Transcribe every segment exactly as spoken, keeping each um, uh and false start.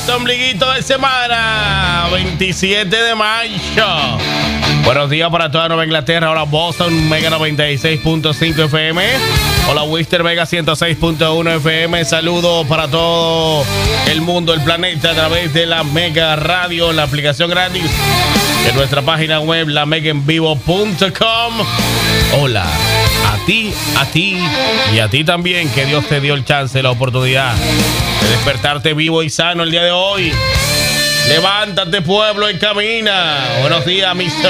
ombliguito de semana, veintisiete de mayo. Buenos días para toda Nueva Inglaterra. Hola Boston, Mega noventa y seis punto cinco F M. Hola Worcester, Mega ciento seis punto uno F M. Saludos para todo el mundo, el planeta, a través de la Mega Radio, la aplicación gratis de nuestra página web, la mega en vivo punto com. Hola a ti, a ti y a ti también, que Dios te dio el chance, la oportunidad de despertarte vivo y sano el día de hoy. Levántate, pueblo, y camina. Buenos días, mister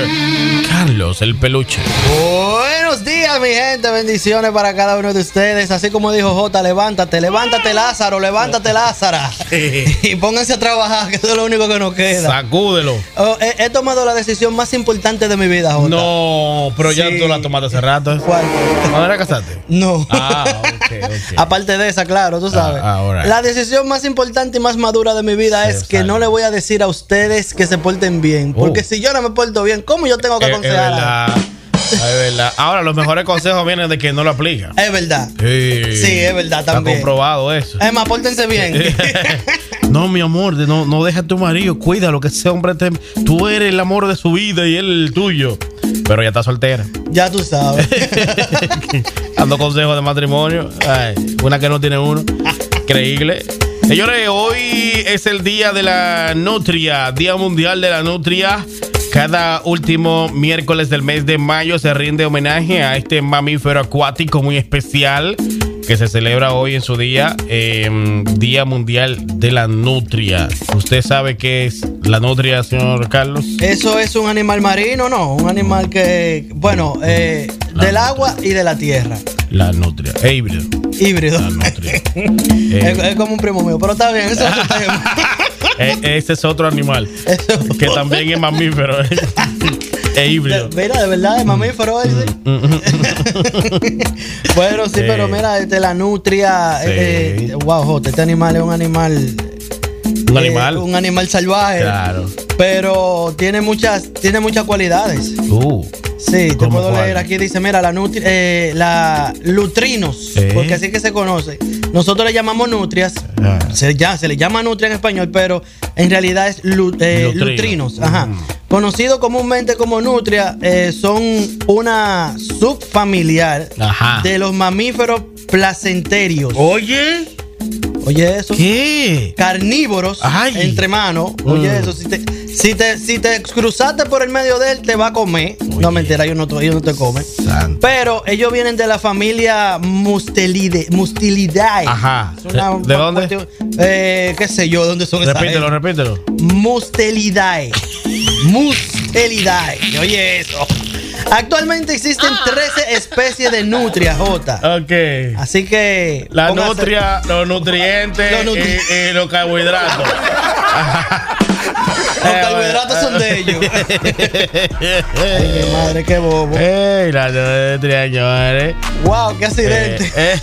Carlos, el peluche. Buenos días, mi gente. Bendiciones para cada uno de ustedes. Así como dijo Jota, levántate, levántate, Lázaro, levántate, Lázara. Y pónganse a trabajar, que eso es lo único que nos queda. Sacúdelo. Oh, he, he tomado la decisión más importante de mi vida, Jota. No, pero ya sí. Tú la tomaste hace rato. ¿Cuál? ¿Ahora casaste? No. Ah, ok, ok. Aparte de esa, claro, tú sabes. Ah, ahora. La decisión más importante y más madura de mi vida sí, es que sale. No le voy a decir a ustedes que se porten bien. Porque uh. si yo no me porto bien, ¿cómo yo tengo que aconsejar? Es verdad. Es verdad. Ahora, los mejores consejos vienen de que no lo aplica. Es verdad. Sí, sí es verdad también. Está comprobado eso. Es más, pórtense bien. No, mi amor, no, no dejes a tu marido. Cuídalo, que ese hombre te, tú eres el amor de su vida y él el tuyo. Pero ya está soltera. Ya tú sabes. Dando consejos de matrimonio. Ay, una que no tiene uno. Increíble. Señores, hoy es el día de la nutria, Día Mundial de la Nutria. Cada último miércoles del mes de mayo se rinde homenaje a este mamífero acuático muy especial que se celebra hoy en su día, eh, Día Mundial de la Nutria. ¿Usted sabe qué es la nutria, señor Carlos? Eso es un animal marino, ¿no? Un animal que, bueno, eh, del agua y de la tierra. La nutria, es híbrido. Híbrido. La nutria. eh. es, es como un primo mío, pero está bien, eso es otro tema. eh, ese es otro animal eso. Que también es mamífero. Es híbrido. De, mira, de verdad, es mamífero ese. Bueno, sí, eh. pero mira, este, la nutria. Sí. Eh, wow, Jota, este animal es un animal. Un animal. Eh, un animal salvaje. Claro. Pero tiene muchas, tiene muchas cualidades. Uh. Sí, te puedo leer cuál? Aquí, dice, mira, la, nutri, eh, la lutrinos, ¿Eh? Porque así que se conoce. Nosotros le llamamos nutrias, ah. se, ya, se le llama nutria en español, pero en realidad es lu, eh, Lutrino. lutrinos. Ajá. Mm. Conocido comúnmente como nutria, eh, son una subfamiliar Ajá. de los mamíferos placenterios. Oye... Oye, eso. ¿Qué? Carnívoros. Ay. Entre manos. Oye, mm. eso. Si te, si, te, si te cruzaste por el medio de él, te va a comer. Oye. No, mentira, ellos no, ellos no te comen. Santo. Pero ellos vienen de la familia Mustelide, Mustelidae. Ajá. Una, ¿De dónde? Eh, ¿Qué sé yo? ¿Dónde son esas? Repítelo, repítelo. Mustelidae. Mustelidae. Oye, eso. Actualmente existen ah. trece especies de nutria, Jota. Ok. Así que... La nutria, los nutrientes los nutri y, y los carbohidratos. Los carbohidratos son de ellos. Ay, mi madre, qué bobo. Ey, la nutria, señores. Wow, qué accidente. Eh, eh.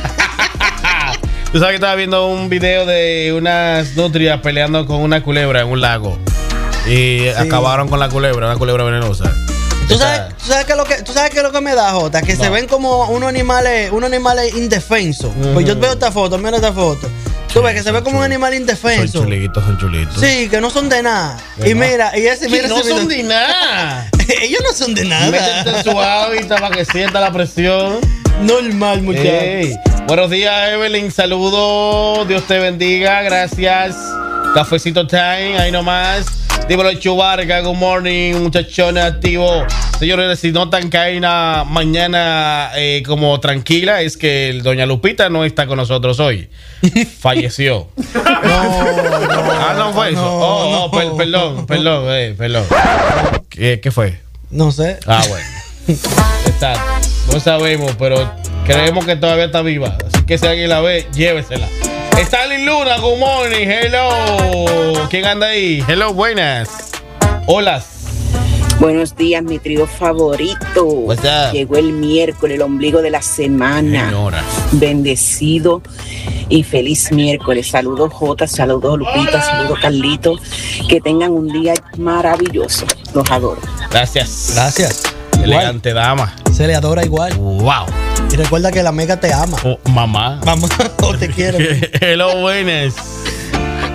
Tú sabes que estaba viendo un video de unas nutrias peleando con una culebra en un lago. Y sí. acabaron con la culebra, una culebra venenosa. ¿Tú sabes, ¿tú sabes qué es lo que, tú sabes qué es lo que me da, Jota? Que no. se ven como unos animales, unos animales indefensos. Uh-huh. Pues yo veo esta foto, mira esta foto. Tú ves que se ve como un animal indefenso. Son chulitos, son chulitos. Sí, que no son de nada. Y no. mira, y ese mira no ese son de nada. Ellos no son de nada. Métete en su hábitat para que sienta la presión. Normal, muchachos. Hey. Buenos días, Evelyn. Saludos. Dios te bendiga. Gracias. Cafecito time, ahí nomás. Dímelo, Chubarca, good morning, muchachones activos. Señores, si notan que hay una mañana eh, como tranquila, es que el doña Lupita no está con nosotros hoy. Falleció. No, no, ah, no fue eso. No, oh, no, oh, per, perdón, perdón, eh, perdón. ¿Qué, ¿Qué fue? No sé. Ah, bueno. Está, no sabemos, pero creemos que todavía está viva. Así que si alguien la ve, llévesela. Stalin Luna, good morning, hello. ¿Quién anda ahí? Hello, buenas. Hola. Buenos días, mi trío favorito. Llegó el miércoles, el ombligo de la semana. Señora. Bendecido y feliz miércoles. Saludos, Jota, saludos, Lupita, saludos, Carlito. Que tengan un día maravilloso. Los adoro. Gracias. Gracias. Elegante dama. Se le adora igual. Wow. Y recuerda que la Mega te ama. Oh, mamá. Mamá, o te quiere. Hello, buenas.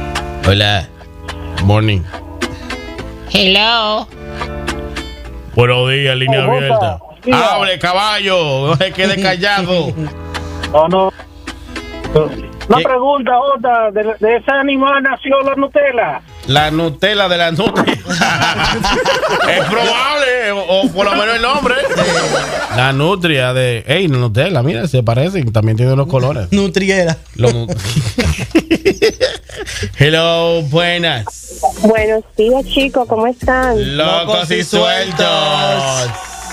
Hola. Morning. Hello. Buenos días, línea oh, abierta. Jota. Hable, caballo. No se quede callado. No, no. Una ¿Qué? pregunta, Jota. ¿De, ¿De ese animal nació la Nutella? La Nutella de la Nutria. Es probable, o, o por lo menos el nombre. La Nutria de. Ey, Nutella, mira, se parecen. También tiene los colores. Nutriera. Los nu- Hello, buenas. Buenos días, chicos, ¿cómo están? Locos y sueltos.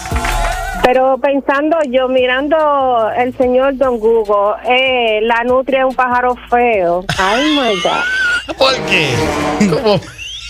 Pero pensando yo, mirando el señor Don Google, eh, la nutria es un pájaro feo. Ay, my God. ¿Por qué? ¿Cómo?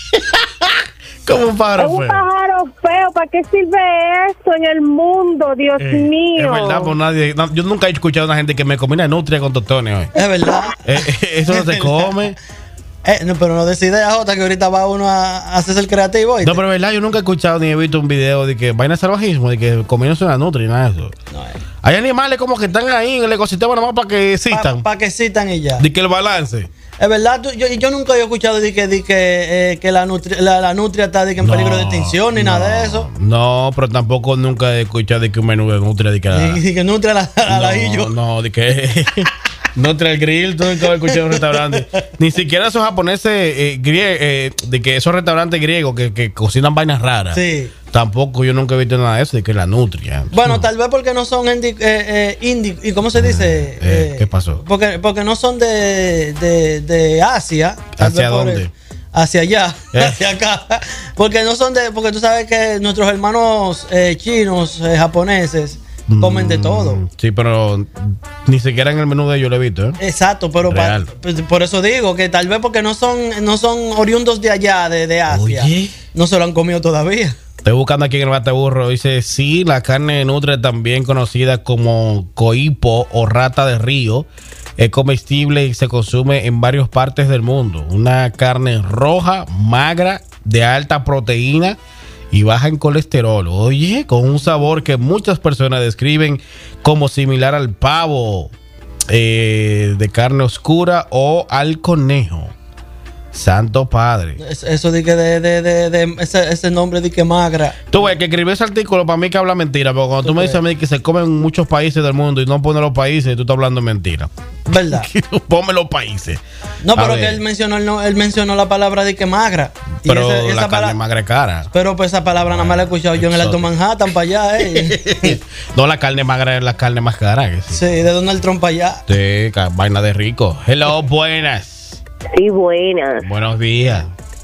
¿Cómo un pájaro Es un feo? pájaro feo. ¿Para qué sirve eso en el mundo? Dios Eh, mío. Es verdad, por nadie. no, yo nunca he escuchado a una gente que me combina nutria con tostones hoy. Es verdad. Eh, eh, eso no se come. Eh, no, pero no decide a Jota que ahorita va uno a, a hacerse el creativo. ¿oíste? No, pero es verdad, yo nunca he escuchado ni he visto un video de que vaina de salvajismo, de que comiéndose una nutria y nada de eso. No, eh. Hay animales como que están ahí en el ecosistema nomás para que existan. Para que citan y ya. De que el balance. Es verdad, tú- yo, yo nunca he escuchado de que, de que, eh, que la, nutria, la, la nutria está de que en peligro de extinción ni no, nada de eso. No, pero tampoco nunca he escuchado de que un menú de nutria de que la- Y, y que nutria la, la, la y yo. No, no, de que nutria el grill, tú nunca has escuchado en un restaurante. Ni siquiera esos japoneses eh, grie- eh, de que esos restaurantes griegos que, que cocinan vainas raras. Sí. Tampoco yo nunca he visto nada de eso, de que la nutria. Bueno, No. tal vez porque no son indi, eh, eh, indi- ¿y cómo se dice? Eh, Eh, ¿qué pasó? Porque, porque no son de, de, de Asia. tal ¿Hacia vez por dónde? eso. Hacia allá, Eh. hacia acá. Porque no son de, porque tú sabes que nuestros hermanos eh, chinos, eh, japoneses, comen de todo. Mm, Sí, pero ni siquiera en el menú de ellos lo he visto, ¿eh? Exacto, pero pa- Real. pues, por eso digo que tal vez porque no son, no son oriundos de allá, de, de Asia, Oye. no se lo han comido todavía. Estoy buscando aquí en el Bateburro. Dice, sí, la carne de nutria, también conocida como coipo o rata de río, es comestible y se consume en varias partes del mundo. Una carne roja, magra, de alta proteína y baja en colesterol. Oye, con un sabor que muchas personas describen como similar al pavo eh, de carne oscura o al conejo. Santo Padre. Es- Eso de que de, de, de, de- ese, ese nombre de que magra. Tú ves que escribió ese artículo para mí que habla mentira, porque cuando tú me dices a mí que se comen en muchos países del mundo y no pone los países, tú estás hablando mentira. ¿Verdad? Ponme los países. No, A pero ver. que él mencionó, el no- él mencionó la palabra de que magra. Y Pero esa- esa la carne pala- es magra cara. Pero pues esa palabra nada más la he escuchado yo en el Alto exótico. Manhattan para allá, eh. No, la carne magra es la carne más cara. Que sí. Sí, de Donald Trump para allá. Sí, ca- vaina de rico. Hello, buenas. Sí, buenas. Buenos días.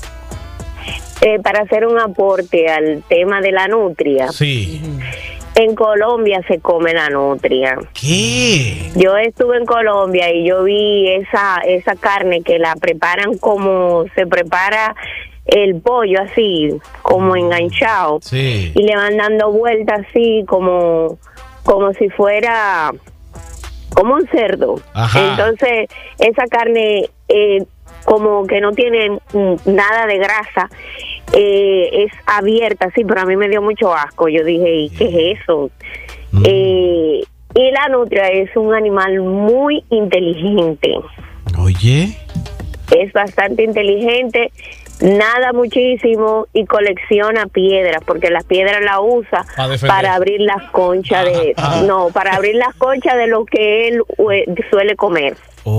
Eh, para hacer un aporte al tema de la nutria, Sí. en Colombia se come la nutria. ¿Qué? Yo estuve en Colombia y yo vi esa esa carne que la preparan como se prepara el pollo, así como enganchado, Sí. y le van dando vueltas así como como si fuera como un cerdo. Ajá. Entonces esa carne eh, como que no tiene mm, nada de grasa, eh, es abierta, sí, pero a mí me dio mucho asco. Yo dije, ¿y qué es eso? Mm. Eh, y la nutria es un animal muy inteligente, Oye. es bastante inteligente, nada muchísimo y colecciona piedras, porque las piedras las usa Pa' defender. para abrir las conchas de, Ajá, ajá. no, para abrir las conchas de lo que él eh, suele comer.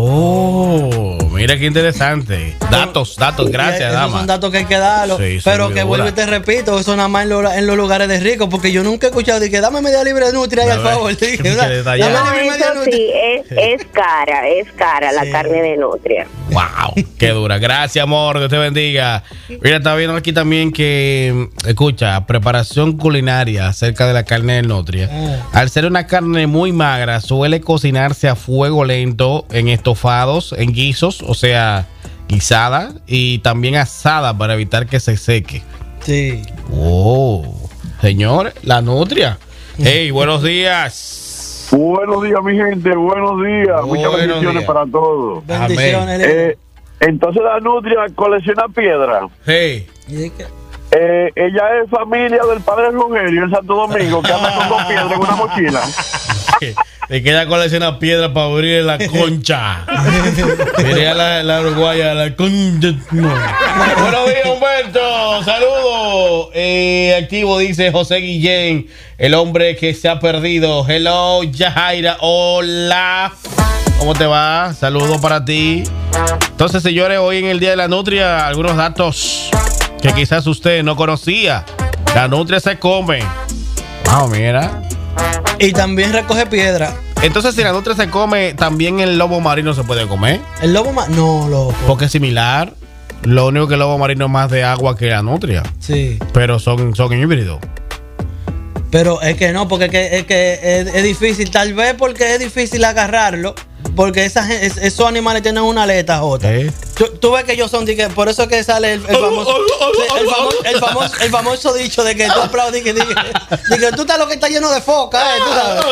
Oh, mira qué interesante. Datos, datos, Y gracias, esos dama. son datos que hay que darlos. Sí, pero sin que duda. vuelvo y te repito, eso nada más en, lo- en los lugares de ricos, porque yo nunca he escuchado de que dame media libre de nutria ahí A al ver, favor. qué Dije, "Da- detallado. dame No, libre media eso nutria". sí, es, es cara, es cara la Sí. carne de nutria. Wow, qué dura. Gracias, amor. Dios te bendiga. Mira, está viendo aquí también que, escucha, preparación culinaria acerca de la carne de nutria. Ah. Al ser una carne muy magra, suele cocinarse a fuego lento en estofados, en guisos, o sea, guisada y también asada para evitar que se seque. Sí. Oh, señor, la nutria. Hey, buenos días. Buenos días, mi gente, buenos días. Muchas Buenos bendiciones días. para todos. Bendiciones. Lili. Eh, entonces la nutria colecciona piedra. Hey. Y de que- Eh, ella es familia del padre Rogelio en Santo Domingo, que anda con dos piedras en una mochila. Y que ella colecciona piedras para abrir la concha. Diría la, la uruguaya, la concha. No. Buenos días, Humberto. Saludos. Eh, activo, dice José Guillén, el hombre que se ha perdido. Hello, Yajaira. Hola. ¿Cómo te va? Saludos para ti. Entonces, señores, hoy en el Día de la Nutria, algunos datos que quizás usted no conocía. La nutria se come. Wow, mira. Y también recoge piedra. Entonces, si la nutria se come, ¿también el lobo marino se puede comer? ¿El lobo marino? No, loco. Porque es similar. Lo único que el lobo marino es más de agua que la nutria. Sí. Pero son, son híbridos. Pero es que no, porque es que, es, que es, es difícil. Tal vez porque es difícil agarrarlo. Porque esa, es, esos animales tienen una aleta, Jota. ¿Eh? Tú, tú ves que ellos son, que por eso que sale el, el, famoso, el, famoso, el, famoso, el famoso dicho de que tú aplaudís, que, que, que tú estás lo que está lleno de foca, ¿eh? ¿Tú sabes?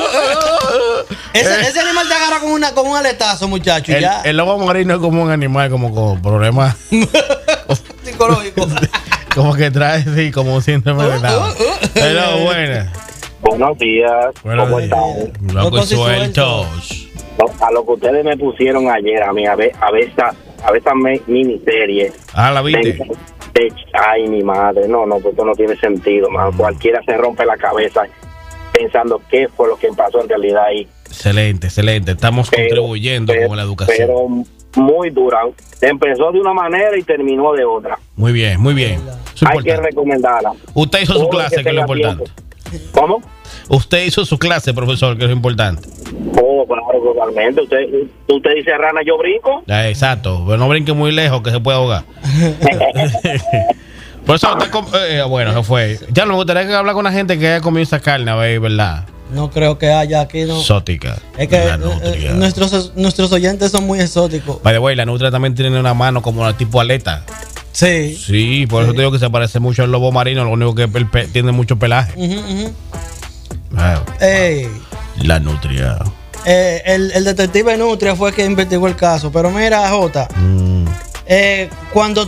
Ese, ese animal te agarra con, una, con un aletazo, muchacho. El, ya. el lobo marino es como un animal como con problemas psicológicos. Como que trae, sí, como un síndrome de Down. Pero bueno. Buenos días. Buenos ¿Cómo días. están? Locos sueltos. A lo que ustedes me pusieron ayer, a mí, a ver, a ver esta, a ver esta miniserie. Ah, ¿la viste? De, de, ay, mi madre, no, no, esto no tiene sentido, man. Cualquiera se rompe la cabeza pensando qué fue lo que pasó en realidad ahí. Excelente, excelente. Estamos pero, contribuyendo pero, con la educación. Pero muy dura. Empezó de una manera y terminó de otra. Muy bien, muy bien. Hay que recomendarla. Usted hizo su clase, que, que es lo importante. Tiempo. ¿Cómo? Usted hizo su clase, profesor, que es lo importante. Oh, claro, totalmente. Usted, usted dice rana, yo brinco. Ah, exacto, pero no brinque muy lejos, que se puede ahogar. Por eso usted, eh, bueno, se fue. Ya me gustaría que hablar con una gente que haya comido esa carne, a ver, ¿verdad? No creo que haya aquí, no. Exótica. Es que eh, nuestros, nuestros oyentes son muy exóticos. By the way, la nutria también tiene una mano como la tipo aleta. Sí. Sí, por sí. eso te digo que se parece mucho al lobo marino, lo único que el pe- tiene mucho pelaje. Uh-huh, uh-huh. Wow. Ey. La nutria. Eh, el, el detective Nutria fue quien investigó el caso. Pero mira, Jota, mm. eh, cuando,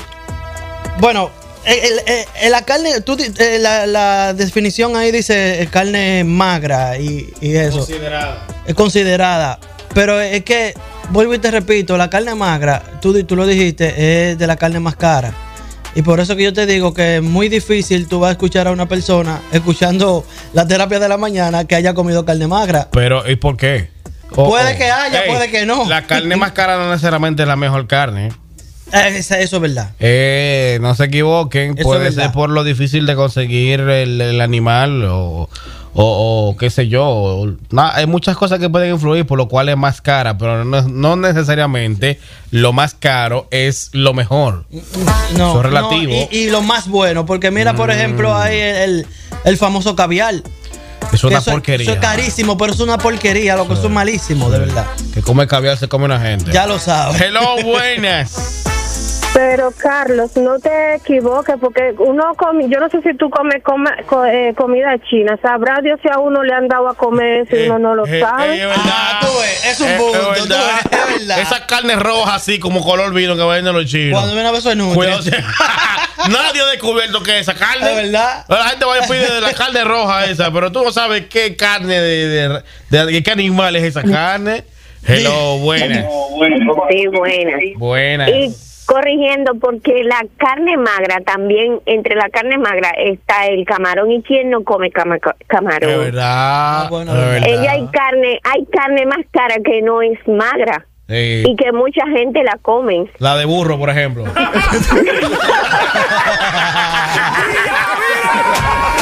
bueno, el, el, el, la carne, tú, eh, la, la definición ahí dice carne magra y, y eso. Considerada. Es considerada. Pero es que, vuelvo y te repito, la carne magra, tú, tú lo dijiste, es de la carne más cara. Y por eso que yo te digo que es muy difícil tú vas a escuchar a una persona escuchando la terapia de la mañana que haya comido carne magra. Pero, ¿y por qué? Oh, puede oh. que haya, hey, puede que no. La carne más cara no necesariamente es la mejor carne. Eh, eso es verdad. Eh, no se equivoquen, eso puede ser por lo difícil de conseguir el, el animal o... O, o qué sé yo, no, hay muchas cosas que pueden influir por lo cual es más cara, pero no, no necesariamente lo más caro es lo mejor. No, eso es relativo. No, y, y lo más bueno, porque mira, por mm. ejemplo, hay el, el, el famoso caviar. Es una eso, porquería. Eso es carísimo, pero es una porquería, lo que sí, eso es malísimo, sí. de verdad. Que come caviar se come una gente. Ya lo sabes. Hello, buenas. Pero Carlos, no te equivoques, porque uno come, yo no sé si tú comes come, co, eh, comida china, sabrá Dios si a uno le han dado a comer si eh, uno no lo eh, sabe. Eh, es verdad. Ah, tú ves, es un punto, es verdad. Tú ves, es verdad. Esa carne roja así como color vino que venden los chinos. Cuando viene a ver eso es nutria. Nadie ha descubierto que esa carne. Es verdad. La gente va a pedir de la carne roja esa, pero tú no sabes qué carne de, de, de, de qué animal es esa carne. Hello, buenas. Sí, buenas. Buenas. Y corrigiendo, porque la carne magra también, entre la carne magra está el camarón, y quién no come cama, camarón. De verdad, ah, bueno, de verdad. Ella hay carne, hay carne más cara que no es magra. Sí. Y que mucha gente la come. La de burro, por ejemplo.